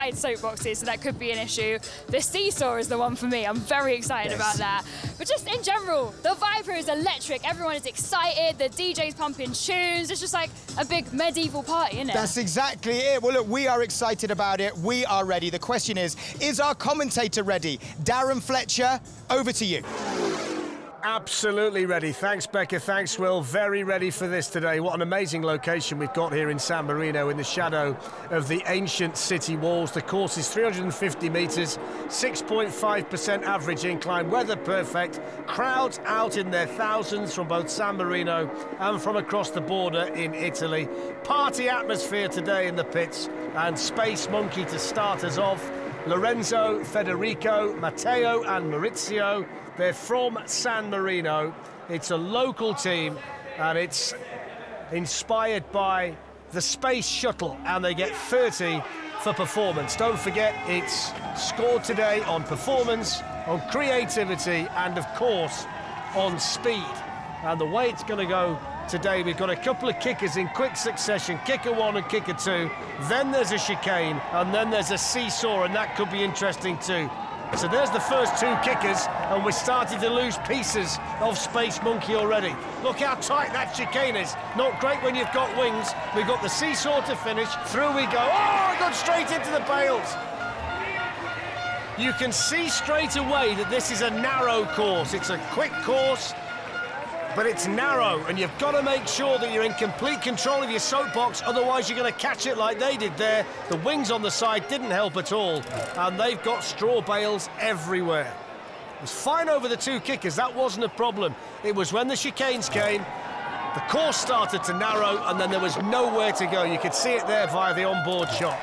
soapboxes, so that could be an issue. The seesaw is the one for me. I'm very excited about that. But just in general, the vibe here is electric. Everyone is excited. The DJ's pumping tunes. It's just like a big medieval party, isn't it? That's exactly it. Well, look, we are excited about it. We are ready. The question is our commentator ready? Darren Fletcher, over to you. Absolutely ready. Thanks, Becca. Thanks, Will. Very ready for this today. What an amazing location we've got here in San Marino in the shadow of the ancient city walls. The course is 350 metres, 6.5% average incline, weather perfect, crowds out in their thousands from both San Marino and from across the border in Italy. Party atmosphere today in the pits, and Space Monkey to start us off. Lorenzo, Federico, Matteo and Maurizio. They're from San Marino. It's a local team and it's inspired by the Space Shuttle, and they get 30 for performance. Don't forget, it's scored today on performance, on creativity and of course on speed. And the way it's going to go today, we've got a couple of kickers in quick succession, kicker one and kicker two, then there's a chicane, and then there's a seesaw, and that could be interesting too. So there's the first two kickers, and we're starting to lose pieces of Space Monkey already. Look how tight that chicane is. Not great when you've got wings. We've got the seesaw to finish. Through we go. Oh, gone straight into the bales. You can see straight away that this is a narrow course. It's a quick course, but it's narrow, and you've got to make sure that you're in complete control of your soapbox, otherwise you're going to catch it like they did there. The wings on the side didn't help at all, and they've got straw bales everywhere. It was fine over the two kickers, that wasn't a problem. It was when the chicanes came, the course started to narrow, and then there was nowhere to go. You could see it there via the onboard shot.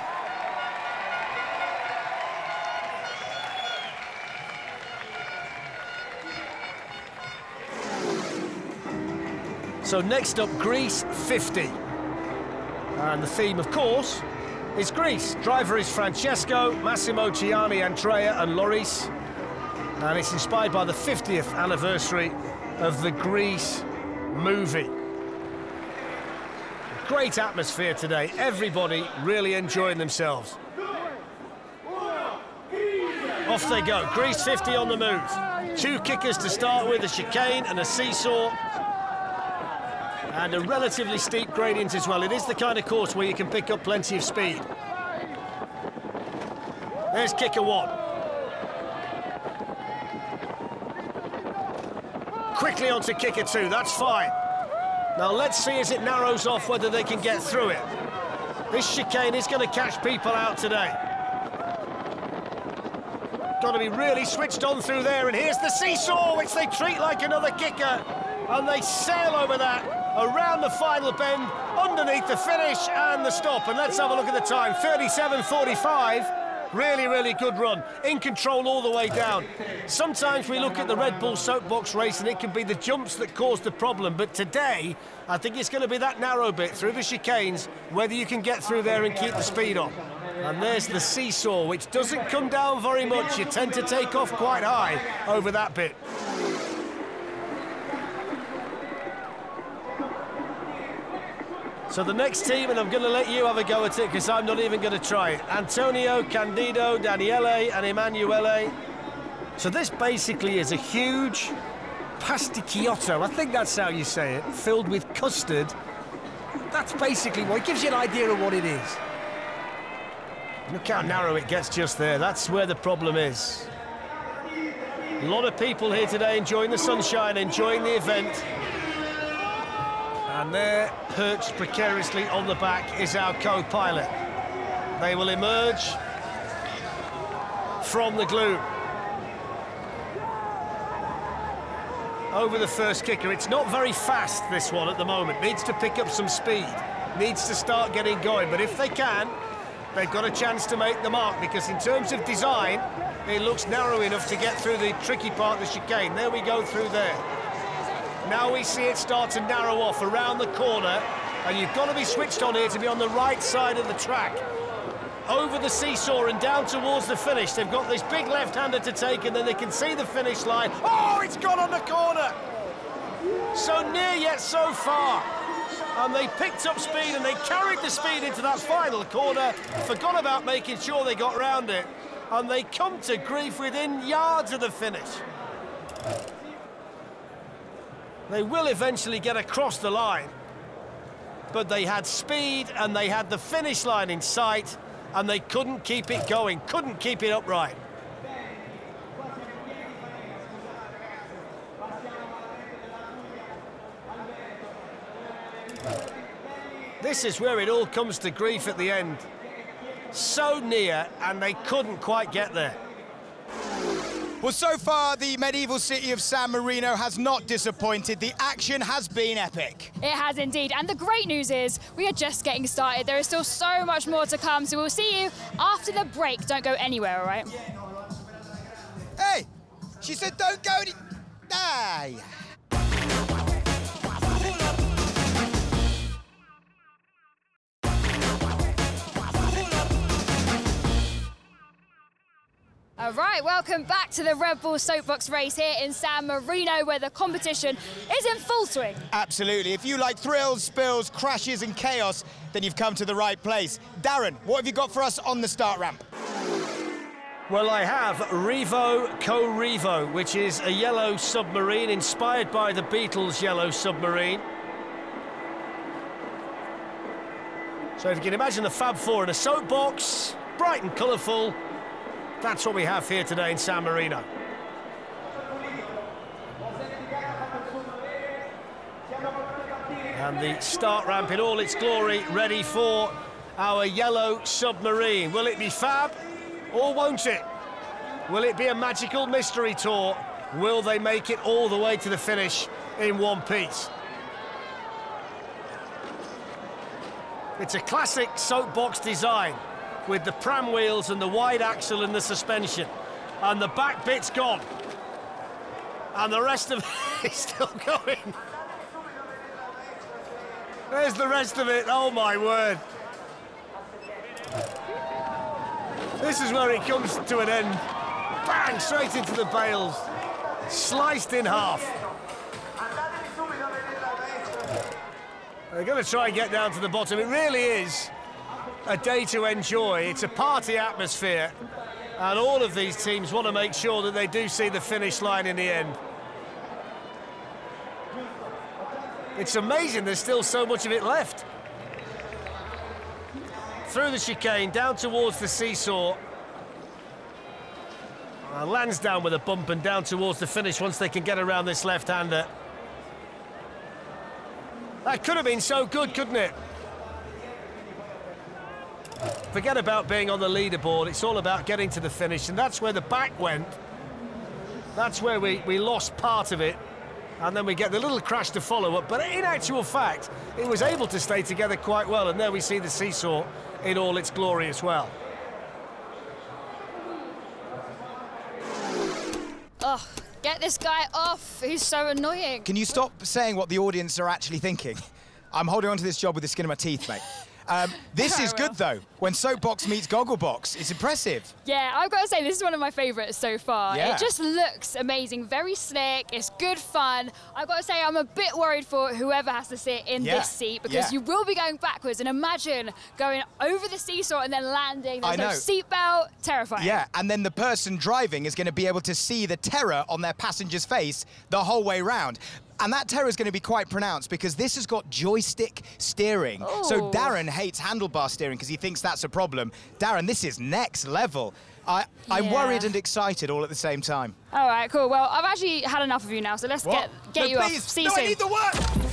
So next up, Greece 50. And the theme, of course, is Greece. Driver is Francesco, Massimo, Ciani, Andrea and Loris. And it's inspired by the 50th anniversary of the Grease movie. Great atmosphere today. Everybody really enjoying themselves. Off they go. Greece 50 on the move. Two kickers to start with, a chicane and a seesaw. And a relatively steep gradient as well. It is the kind of course where you can pick up plenty of speed. There's kicker one. Quickly onto kicker two, that's fine. Now let's see as it narrows off whether they can get through it. This chicane is going to catch people out today. Got to be really switched on through there, and here's the seesaw, which they treat like another kicker. And they sail over that, around the final bend, underneath the finish and the stop. And let's have a look at the time, 37.45. Really, really good run. In control all the way down. Sometimes we look at the Red Bull soapbox race and it can be the jumps that cause the problem. But today, I think it's going to be that narrow bit through the chicanes, whether you can get through there and keep the speed on. And there's the seesaw, which doesn't come down very much. You tend to take off quite high over that bit. So the next team, and I'm going to let you have a go at it because I'm not even going to try it. Antonio, Candido, Daniele and Emanuele. So this basically is a huge pasticciotto, I think that's how you say it, filled with custard. That's basically what, it gives you an idea of what it is. Look how narrow it gets just there. That's where the problem is. A lot of people here today enjoying the sunshine, enjoying the event. And there, perched precariously on the back, is our co-pilot. They will emerge from the gloom. Over the first kicker. It's not very fast, this one, at the moment. Needs to pick up some speed. Needs to start getting going. But if they can, they've got a chance to make the mark, because in terms of design, it looks narrow enough to get through the tricky part of the chicane. There we go through there. Now we see it start to narrow off around the corner, and you've got to be switched on here to be on the right side of the track. Over the seesaw and down towards the finish. They've got this big left-hander to take, and then they can see the finish line. Oh, it's gone on the corner! So near yet so far. And they picked up speed and they carried the speed into that final corner, forgot about making sure they got round it, and they come to grief within yards of the finish. They will eventually get across the line, but they had speed and they had the finish line in sight, and they couldn't keep it going, couldn't keep it upright. This is where it all comes to grief at the end. So near, and they couldn't quite get there. Well, so far, the medieval city of San Marino has not disappointed. The action has been epic. It has indeed. And the great news is we are just getting started. There is still so much more to come. So we'll see you after the break. Don't go anywhere, all right? Hey, she said don't go any... Hey. All right, welcome back to the Red Bull Soapbox race here in San Marino, where the competition is in full swing. Absolutely. If you like thrills, spills, crashes and chaos, then you've come to the right place. Darren, what have you got for us on the start ramp? Well, I have Revo Co Revo, which is a yellow submarine inspired by the Beatles' yellow submarine. So if you can imagine the Fab Four in a soapbox, bright and colourful, that's what we have here today in San Marino. And the start ramp in all its glory, ready for our yellow submarine. Will it be fab, or won't it? Will it be a magical mystery tour? Will they make it all the way to the finish in one piece? It's a classic soapbox design, with the pram wheels and the wide axle and the suspension. And the back bit's gone. And the rest of it is still going. There's the rest of it, oh my word. This is where it comes to an end. Bang, straight into the bales. Sliced in half. They're going to try and get down to the bottom. It really is a day to enjoy. It's a party atmosphere, and all of these teams want to make sure that they do see the finish line in the end. It's amazing there's still so much of it left. Through the chicane, down towards the seesaw. Lands down with a bump and down towards the finish once they can get around this left-hander. That could have been so good, couldn't it? Forget about being on the leaderboard, it's all about getting to the finish, and that's where the back went. That's where we lost part of it, and then we get the little crash to follow up. But in actual fact, it was able to stay together quite well, and there we see the seesaw in all its glory as well. Ugh, get this guy off, he's so annoying. Can you stop saying what the audience are actually thinking? I'm holding on to this job with the skin of my teeth, mate. This is good, though. When Soapbox meets Gogglebox, it's impressive. Yeah, I've got to say, this is one of my favourites so far. Yeah. It just looks amazing, very slick, it's good fun. I've got to say, I'm a bit worried for whoever has to sit in this seat, because you will be going backwards, and imagine going over the seesaw and then landing. There's no seatbelt, terrifying. Yeah, and then the person driving is going to be able to see the terror on their passenger's face the whole way round. And that terror is going to be quite pronounced because this has got joystick steering. Ooh. So Darren hates handlebar steering because he thinks that's a problem. Darren, this is next level. I'm worried and excited all at the same time. All right, cool. Well, I've actually had enough of you now, so let's get you off. See you soon. I need the work!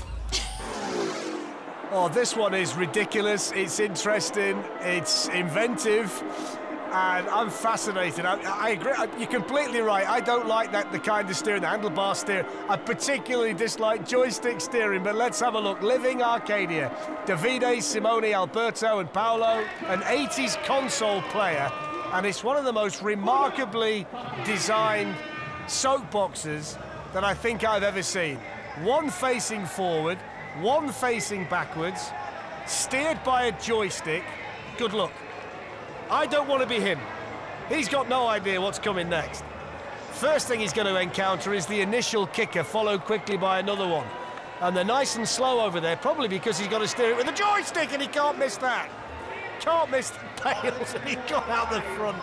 Oh, this one is ridiculous. It's interesting. It's inventive. And I'm fascinated. I agree. You're completely right. I don't like the kind of steering, the handlebar steer. I particularly dislike joystick steering, but let's have a look. Living Arcadia. Davide, Simone, Alberto and Paolo, an 80s console player. And it's one of the most remarkably designed soapboxes that I think I've ever seen. One facing forward, one facing backwards, steered by a joystick. Good luck. I don't want to be him. He's got no idea what's coming next. First thing he's going to encounter is the initial kicker, followed quickly by another one. And they're nice and slow over there, probably because he's got to steer it with a joystick and he can't miss that. Can't miss the pails, and he got out the front.